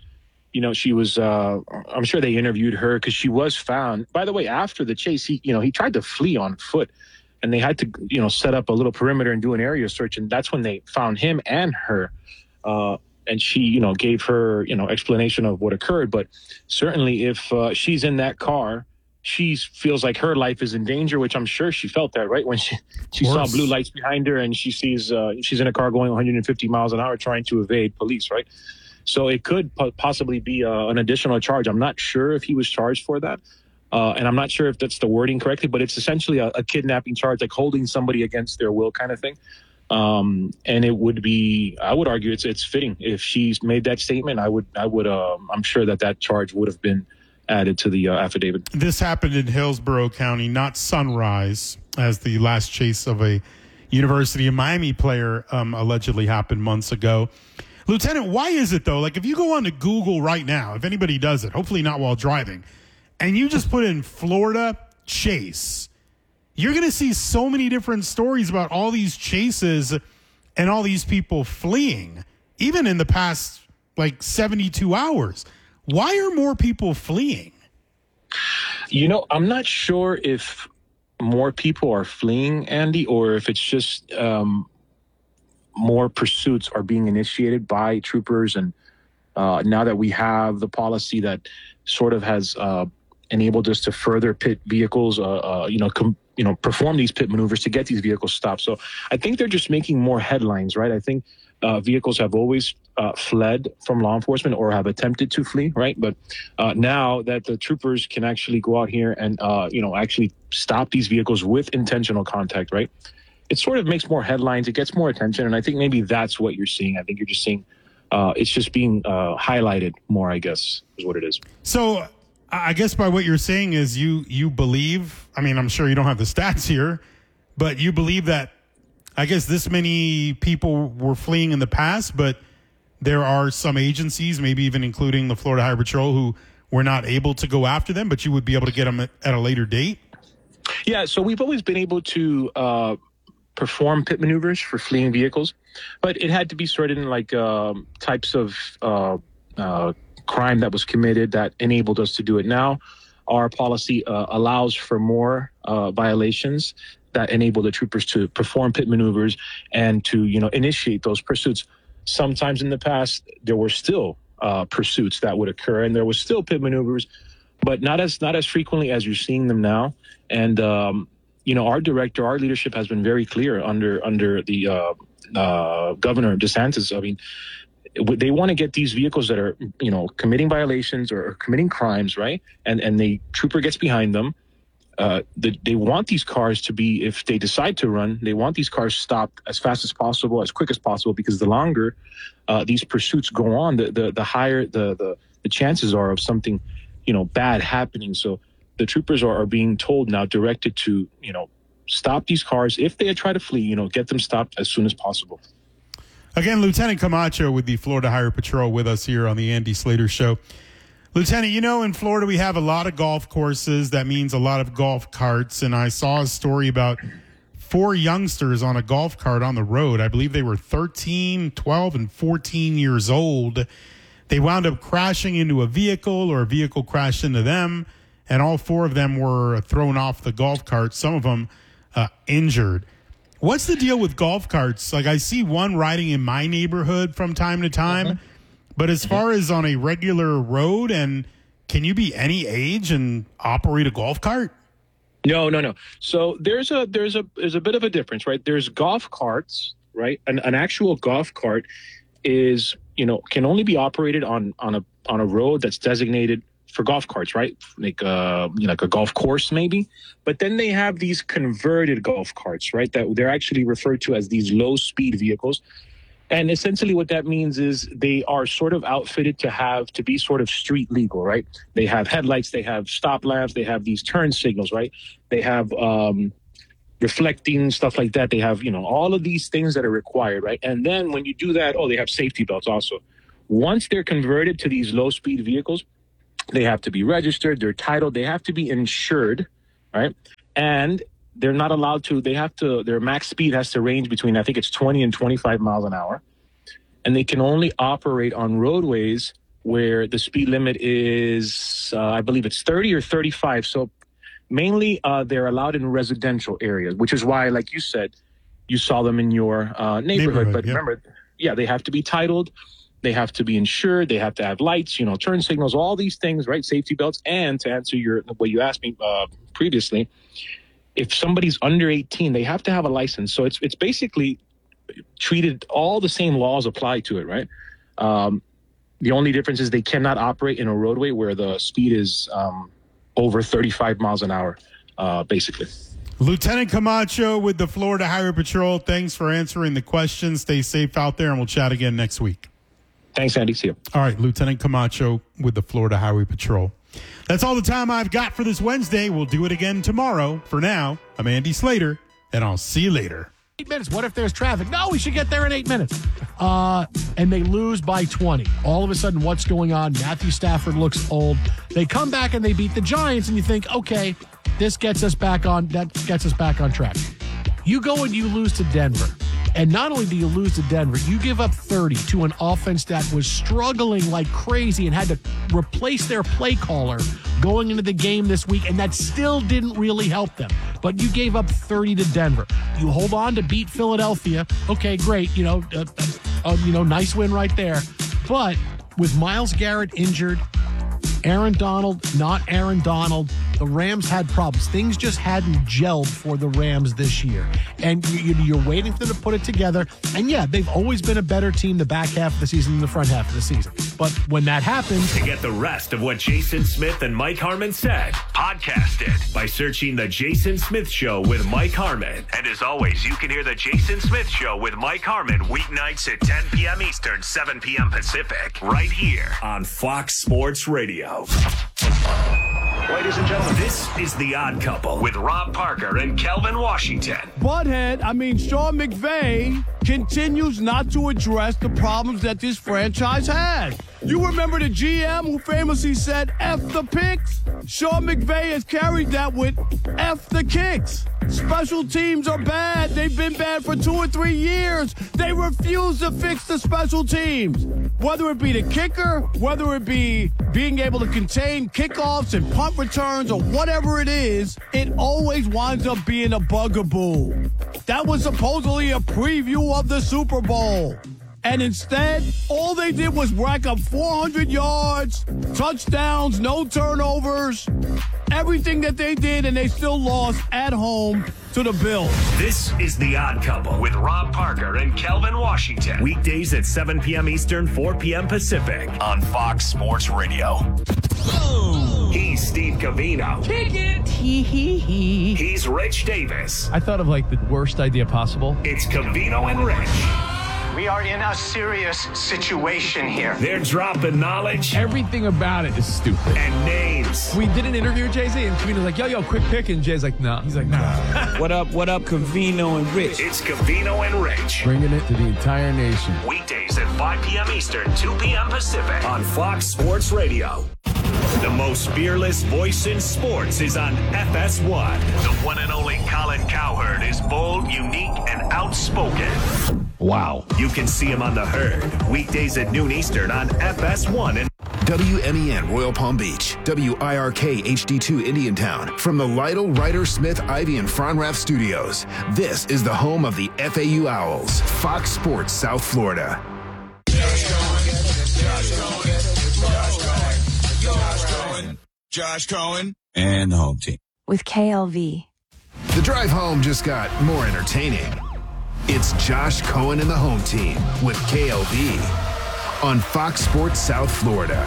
I'm sure they interviewed her because she was found. By the way, after the chase, he tried to flee on foot and they had to, set up a little perimeter and do an area search. And that's when they found him and her. And she, gave her, explanation of what occurred. But certainly if she's in that car, she feels like her life is in danger, which I'm sure she felt that, right? When she saw blue lights behind her and she sees she's in a car going 150 miles an hour trying to evade police, right? So it could possibly be an additional charge. I'm not sure if he was charged for that. And I'm not sure if that's the wording correctly, but it's essentially a kidnapping charge, like holding somebody against their will kind of thing. And it would be, I would argue it's fitting. If she's made that statement, I'm sure that charge would have been added to the affidavit. This happened in Hillsborough County, not Sunrise, as the last chase of a University of Miami player allegedly happened months ago. Lieutenant, why is it though? Like if you go on to Google right now, if anybody does it, hopefully not while driving, and you just put in Florida chase, you're going to see so many different stories about all these chases and all these people fleeing, even in the past, 72 hours. Why are more people fleeing? I'm not sure if more people are fleeing, Andy, or if it's just more pursuits are being initiated by troopers. And now that we have the policy that sort of has enabled us to further pit vehicles, perform these pit maneuvers to get these vehicles stopped. So I think they're just making more headlines, right? I think vehicles have always fled from law enforcement or have attempted to flee, right? But now that the troopers can actually go out here and, actually stop these vehicles with intentional contact, right? It sort of makes more headlines. It gets more attention. And I think maybe that's what you're seeing. I think you're just seeing it's just being highlighted more, I guess, is what it is. So I guess by what you're saying is you believe, I mean, I'm sure you don't have the stats here, but you believe that, I guess, this many people were fleeing in the past, but there are some agencies, maybe even including the Florida Highway Patrol, who were not able to go after them, but you would be able to get them at a later date? Yeah, so we've always been able to perform pit maneuvers for fleeing vehicles, but it had to be certain types of crime that was committed that enabled us to do it. Now, our policy allows for more violations that enable the troopers to perform pit maneuvers and to, initiate those pursuits. Sometimes in the past, there were still pursuits that would occur, and there was still pit maneuvers, but not as frequently as you're seeing them now. And our leadership has been very clear under the Governor DeSantis. I mean, they want to get these vehicles that are, committing violations or committing crimes, right? And the trooper gets behind them. They want these cars to be, if they decide to run, they want these cars stopped as fast as possible, as quick as possible, because the longer these pursuits go on, the higher the chances are of something, bad happening. So the troopers are being told now, directed to, stop these cars. If they try to flee, get them stopped as soon as possible. Again, Lieutenant Camacho with the Florida Highway Patrol with us here on the Andy Slater Show. Lieutenant, in Florida we have a lot of golf courses. That means a lot of golf carts. And I saw a story about 4 youngsters on a golf cart on the road. I believe they were 13, 12, and 14 years old. They wound up crashing into a vehicle, or a vehicle crashed into them, and all 4 of them were thrown off the golf cart. Some of them injured. What's the deal with golf carts? Like, I see one riding in my neighborhood from time to time, but as far as on a regular road, and can you be any age and operate a golf cart? No. So there's a bit of a difference, right? There's golf carts, right? An actual golf cart is, can only be operated on a road that's designated for golf carts, right? Like a golf course maybe. But then they have these converted golf carts, right? That they're actually referred to as these low speed vehicles. And essentially what that means is they are sort of outfitted to be sort of street legal, right? They have headlights, they have stop lamps, they have these turn signals, right? They have reflecting, stuff like that. They have, all of these things that are required, right? And then when you do that, they have safety belts also. Once they're converted to these low speed vehicles, they have to be registered, they're titled, they have to be insured, right? And they're not allowed to, their max speed has to range between, I think it's 20 and 25 miles an hour. And they can only operate on roadways where the speed limit is, I believe it's 30 or 35. So mainly they're allowed in residential areas, which is why, like you said, you saw them in your neighborhood. But remember, they have to be titled, they have to be insured, they have to have lights, turn signals, all these things, right? Safety belts. And to answer what you asked me previously, if somebody's under 18, they have to have a license. So it's basically treated, all the same laws apply to it, right? The only difference is they cannot operate in a roadway where the speed is over 35 miles an hour, basically. Lieutenant Camacho with the Florida Highway Patrol, thanks for answering the questions. Stay safe out there, and we'll chat again next week. Thanks, Andy. See you. All right, Lieutenant Camacho with the Florida Highway Patrol. That's all the time I've got for this Wednesday. We'll do it again tomorrow. For now, I'm Andy Slater, and I'll see you later. 8 minutes. What if there's traffic? No, we should get there in 8 minutes. And they lose by 20. All of a sudden, what's going on? Matthew Stafford looks old. They come back and they beat the Giants, and you think, okay, that gets us back on track. You go and you lose to Denver. And not only do you lose to Denver, you give up 30 to an offense that was struggling like crazy and had to replace their play caller going into the game this week, and that still didn't really help them. But you gave up 30 to Denver. You hold on to beat Philadelphia. Okay, great. Nice win right there. But with Myles Garrett injured, Aaron Donald, not Aaron Donald, the Rams had problems. Things just hadn't gelled for the Rams this year. And you're waiting for them to put it together. And yeah, they've always been a better team the back half of the season than the front half of the season. But when that happens... To get the rest of what Jason Smith and Mike Harmon said, podcast it by searching The Jason Smith Show with Mike Harmon. And as always, you can hear The Jason Smith Show with Mike Harmon weeknights at 10 p.m. Eastern, 7 p.m. Pacific, right here on Fox Sports Radio. Ladies and gentlemen, this is The Odd Couple with Rob Parker and Kelvin Washington. Sean McVay continues not to address the problems that this franchise has. You remember the GM who famously said, F the picks? Sean McVay has carried that with F the kicks. Special teams are bad. They've been bad for 2 or 3 years. They refuse to fix the special teams. Whether it be the kicker, whether it be being able to contain kickoffs and punt returns or whatever it is, it always winds up being a bugaboo. That was supposedly a preview of the Super Bowl. And instead, all they did was rack up 400 yards, touchdowns, no turnovers, everything that they did, and they still lost at home to the Bills. This is The Odd Couple with Rob Parker and Kelvin Washington. Weekdays at 7 p.m. Eastern, 4 p.m. Pacific on Fox Sports Radio. Oh. He's Steve Covino. Kick it! Hee. He's Rich Davis. I thought of like the worst idea possible. It's Covino and Rich. We are in a serious situation here. They're dropping knowledge. Everything about it is stupid. And names. We did an interview with Jay-Z, and Covino's like, yo, quick pick. And Jay's like, no. He's like, nah. What up, Covino and Rich? It's Covino and Rich. Bringing it to the entire nation. Weekdays at 5 p.m. Eastern, 2 p.m. Pacific on Fox Sports Radio. The most fearless voice in sports is on FS1. The one and only Colin Cowherd is bold, unique, and outspoken. Wow. You can see him on The Herd, weekdays at noon Eastern on FS1. WMEN Royal Palm Beach, WIRK HD2 Indiantown. From the Lytle, Ryder, Smith, Ivy, and Fronrath studios, this is the home of the FAU Owls, Fox Sports South Florida. Josh Cohen, and the home team. With KLV. The drive home just got more entertaining. It's Josh Cohen and the home team with KLV on Fox Sports South Florida.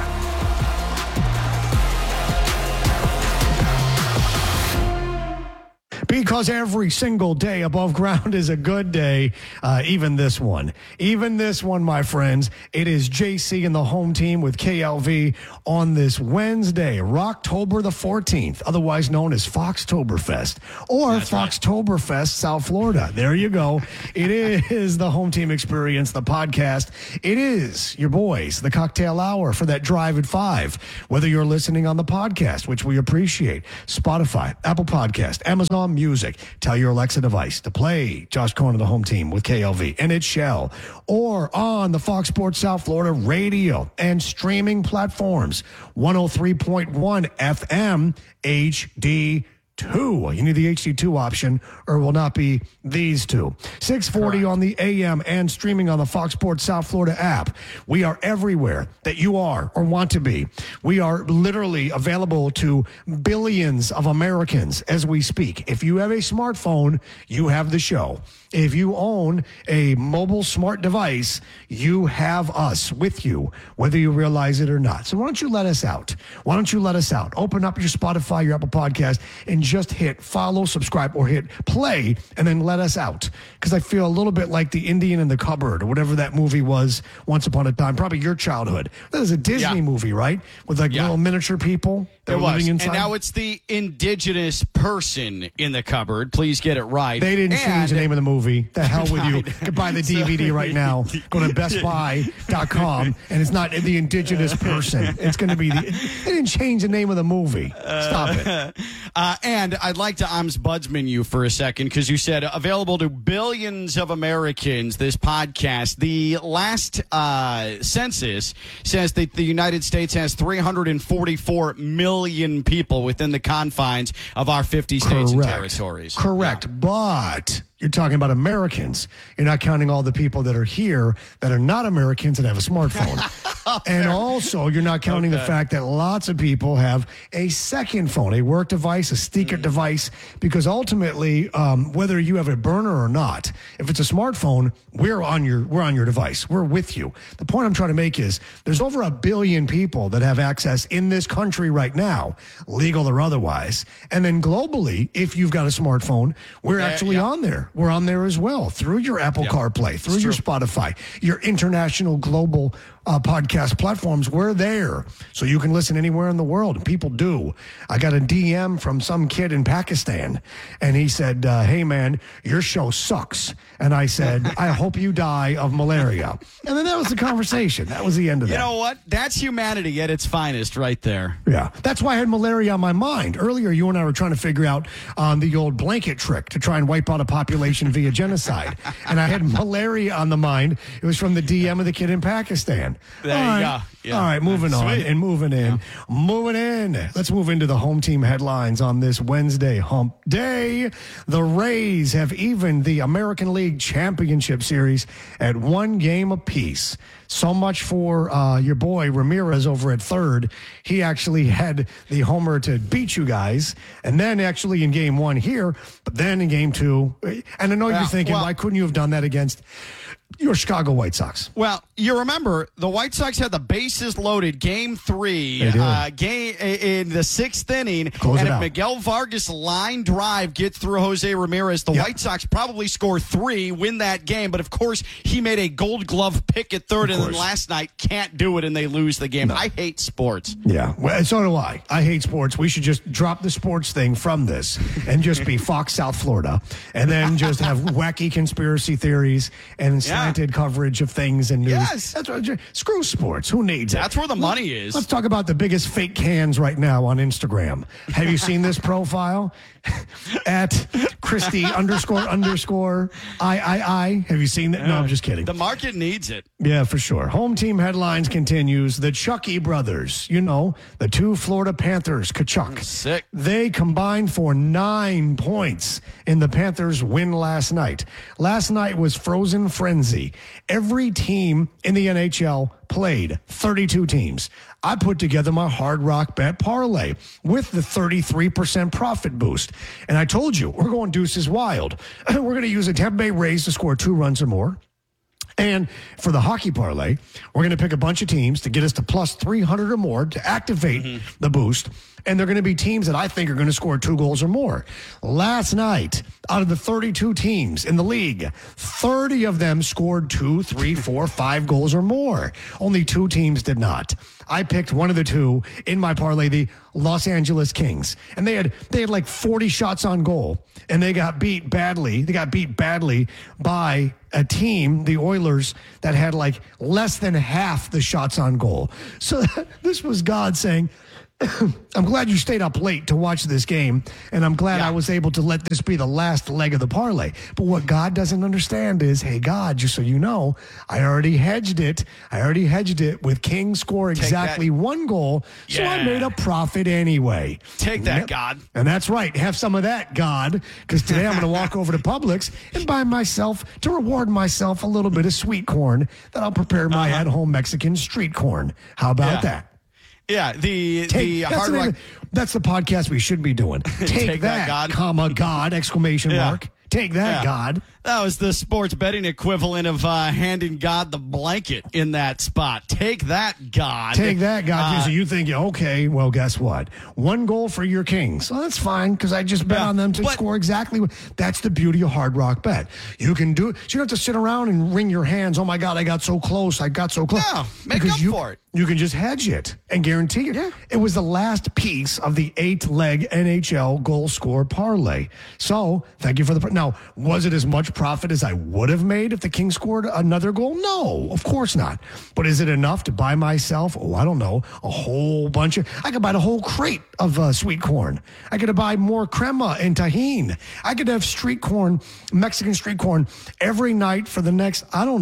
Because every single day above ground is a good day, even this one. Even this one, my friends. It is JC and the home team with KLV on this Wednesday, Rocktober the 14th, otherwise known as Foxtoberfest or Foxtoberfest South Florida. There you go. It is the home team experience, the podcast. It is your boys, the cocktail hour for that drive at 5. Whether you're listening on the podcast, which we appreciate, Spotify, Apple Podcast, Amazon Music. Tell your Alexa device to play Josh Cohen of the home team with KLV, and it shall. Or on the Fox Sports South Florida radio and streaming platforms, 103.1 FM HD2. You need the HD2 option or it will not be these two. 640 on the AM and streaming on the Fox Sports South Florida app. We are everywhere that you are or want to be. We are literally available to billions of Americans as we speak. If you have a smartphone, you have the show. If you own a mobile smart device, you have us with you, whether you realize it or not. So why don't you let us out? Why don't you let us out? Open up your Spotify, your Apple Podcast, and just hit follow, subscribe, or hit play, and then let us out. Because I feel a little bit like the Indian in the Cupboard, or whatever that movie was once upon a time. Probably your childhood. That was a Disney movie, right? With like little miniature people that were living inside. And now it's the indigenous person in the cupboard. Please get it right. They didn't change the name of the movie. The hell with you. You can buy the DVD right now. Go to bestbuy.com, and it's not the indigenous person. It's going to be they didn't change the name of the movie. Stop it. And I'd like to ombudsman you for a second, because you said available to billions of Americans, this podcast. The last census says that the United States has 344 million people within the confines of our 50 states and territories. Correct. But you're talking about Americans. You're not counting all the people that are here that are not Americans that have a smartphone. And also, you're not counting the fact that lots of people have a second phone, a work device, a sticker device, because ultimately, whether you have a burner or not, if it's a smartphone, we're on your device. We're with you. The point I'm trying to make is there's over 1 billion people that have access in this country right now, legal or otherwise. And then globally, if you've got a smartphone, we're actually on there. We're on there as well through your Apple CarPlay, through your Spotify, your international global podcast platforms. We're there. So you can listen anywhere in the world. And people do. I got a DM from some kid in Pakistan, and he said, hey, man, your show sucks. And I said, I hope you die of malaria. And then that was the conversation. That was the end of that. You know what? That's humanity at its finest right there. Yeah. That's why I had malaria on my mind. Earlier, you and I were trying to figure out the old blanket trick to try and wipe out a population via genocide. And I had malaria on the mind. It was from the DM of the kid in Pakistan. There you go. Yeah. All right, moving on and moving in. Yeah. Moving in. Let's move into the home team headlines on this Wednesday hump day. The Rays have evened the American League Championship Series at 1 game apiece. So much for your boy Ramirez over at third. He actually had the homer to beat you guys. And then actually in game 1 here, but then in game 2. And I know you're thinking, why couldn't you have done that against your Chicago White Sox? Well, you remember the White Sox had the bases loaded game 3 game in the 6th inning. And if Miguel Vargas line drive gets through Jose Ramirez, the White Sox probably score 3, win that game. But of course, he made a Gold Glove pick at third, and then last night can't do it, and they lose the game. I hate sports. Yeah, well, so do I. I hate sports. We should just drop the sports thing from this and just be Fox South Florida, and then just have wacky conspiracy theories and slanted coverage of things and news. Yes. That's what, screw sports. Who needs it? That's where the money is. Let's talk about the biggest fake cans right now on Instagram. Have you seen this profile? at Christy __. I. Have you seen that? No, I'm just kidding. The market needs it. Yeah, for sure. Home team headlines continues. The Chucky brothers, the 2 Florida Panthers, Kachuk. Sick. They combined for 9 points in the Panthers' win last night. Last night was frozen frenzy. Every team in the NHL played, 32 teams. I put together my Hard Rock Bet parlay with the 33% profit boost. And I told you, we're going deuces wild. We're going to use a Tampa Bay Rays to score 2 runs or more. And for the hockey parlay, we're going to pick a bunch of teams to get us to plus 300 or more to activate the boost. And they're going to be teams that I think are going to score 2 goals or more. Last night, out of the 32 teams in the league, 30 of them scored 2, 3, 4, 5 goals or more. Only 2 teams did not. I picked one of the 2 in my parlay, the Los Angeles Kings. And they had like 40 shots on goal. And they got beat badly. They got beat badly by a team, the Oilers, that had like less than half the shots on goal. So this was God saying, I'm glad you stayed up late to watch this game, and I'm glad I was able to let this be the last leg of the parlay. But what God doesn't understand is, hey, God, just so you know, I already hedged it. With Kings score exactly 1 goal, so I made a profit anyway. Take that, God. And that's right. Have some of that, God, because today I'm going to walk over to Publix and buy myself, to reward myself, a little bit of sweet corn that I'll prepare my at-home Mexican street corn. How about that? Yeah, the Hard Rock. That's the podcast we should be doing. Take that, God, comma, God, exclamation mark. Take that, God. That was the sports betting equivalent of handing God the blanket in that spot. Take that, God. Take that, God. So you think, okay, well, guess what? 1 goal for your Kings. Well, that's fine, because I just bet on them to score exactly. That's the beauty of Hard Rock Bet. You can do it. So you don't have to sit around and wring your hands. Oh, my God, I got so close. No, make up for it. You can just hedge it and guarantee it. Yeah. It was the last piece of the 8-leg NHL goal score parlay. So thank you for the. Now, was it as much profit as I would have made if the Kings scored another goal? No, of course not. But is it enough to buy myself, I don't know, a whole bunch of. I could buy the whole crate of sweet corn. I could buy more crema and tahini. I could have street corn, Mexican street corn, every night for the next,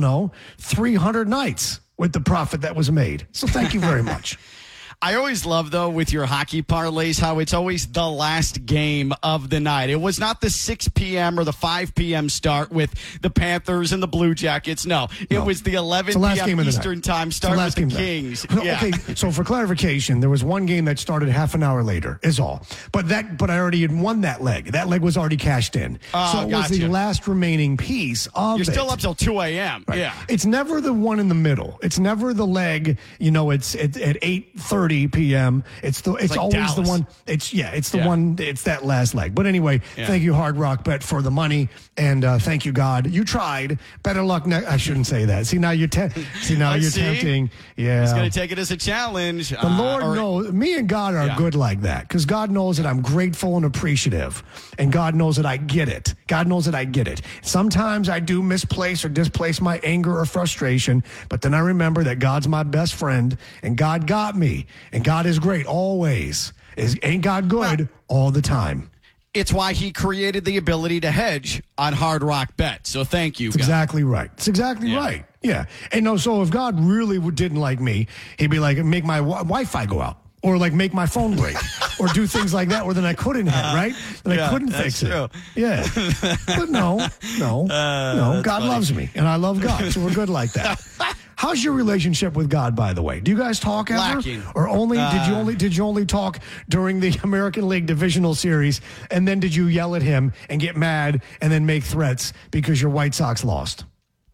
300 nights. With the profit that was made. So thank you very much. I always love, though, with your hockey parlays, how it's always the last game of the night. It was not the 6 p.m. or the 5 p.m. start with the Panthers and the Blue Jackets. No, it was the 11 p.m. Eastern time start with the Kings. Yeah. Okay, so for clarification, there was one game that started half an hour later, is all. But I already had won that leg. That leg was already cashed in. So it was the last remaining piece of You're still up till 2 a.m. Right. Yeah. It's never the one in the middle. It's never the leg, it's at 8:30 p.m. It's always Dallas. The one. It's the one. It's that last leg. But anyway, thank you, Hard Rock Bet, for the money, and thank you, God. You tried. Better luck next. I shouldn't say that. See, now you're tempting. Yeah, he's going to take it as a challenge. The Lord knows. Me and God are good like that, because God knows that I'm grateful and appreciative, and God knows that I get it. God knows that I get it. Sometimes I do misplace or displace my anger or frustration, but then I remember that God's my best friend, and God got me. And God is great always. Ain't God good all the time? It's why he created the ability to hedge on Hard Rock Bet. So thank you. It's exactly right. It's exactly right. Yeah. And so if God really didn't like me, he'd be like, make my Wi-Fi go out. Or like make my phone break, or do things like that where then I couldn't hit, right? Then I couldn't fix it. Yeah. But no. God loves me, and I love God, so we're good like that. How's your relationship with God, by the way? Do you guys talk ever? Lacking. Or did you only talk during the American League Divisional Series, and then did you yell at him and get mad and then make threats because your White Sox lost?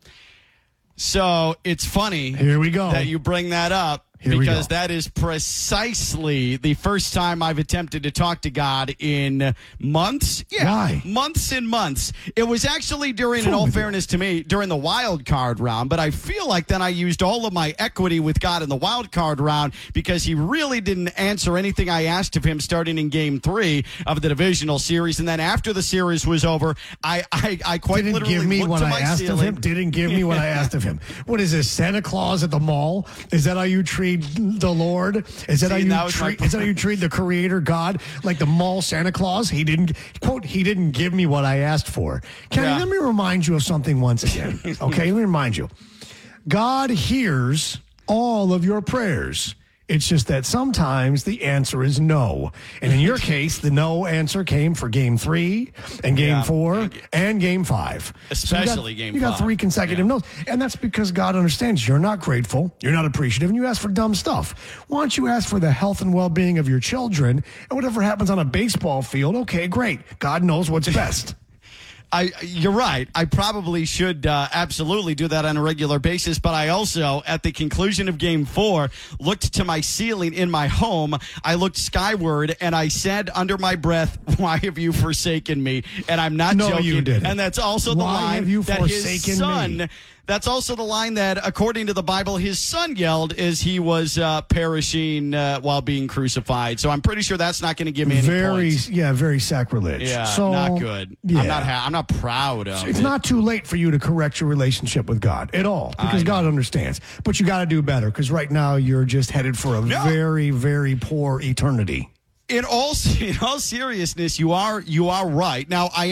So it's funny. Here we go. That you bring that up. Because that is precisely the first time I've attempted to talk to God in months. Yeah, why? Months and months. It was actually during, in all fairness to me, during the wild card round. But I feel like then I used all of my equity with God in the wild card round because he really didn't answer anything I asked of him starting in Game 3 of the divisional series. And then after the series was over, I quite didn't literally give me looked what to I my asked ceiling. of him. Didn't give me what I asked of him. What is this, Santa Claus at the mall? Is that how you treat treat the Lord? Is that how you treat the Creator God, like the mall Santa Claus? He didn't give me what I asked for. Kenny, let me remind you of something once again. Okay, let me remind you. God hears all of your prayers. It's just that sometimes the answer is no. And in your case, the no answer came for Game 3 and Game 4 and Game 5. Especially Game 5. You got 3 consecutive no's. And that's because God understands you're not grateful, you're not appreciative, and you ask for dumb stuff. Why don't you ask for the health and well-being of your children, and whatever happens on a baseball field, okay, great. God knows what's best. You're right. I probably should absolutely do that on a regular basis, but I also, at the conclusion of Game 4, looked to my ceiling in my home. I looked skyward, and I said under my breath, "Why have you forsaken me?" And I'm not joking. No, you didn't. And that's also the line that his son... That's also the line that, according to the Bible, his son yelled as he was perishing while being crucified. So I'm pretty sure that's not going to give me any points. Yeah, very sacrilege. Yeah, so, not good. Yeah. I'm not proud of It's it. not too late for you to correct your relationship with God at all, because God understands. But you got to do better, because right now you're just headed for a very, very poor eternity. In all seriousness, you are right. Now, I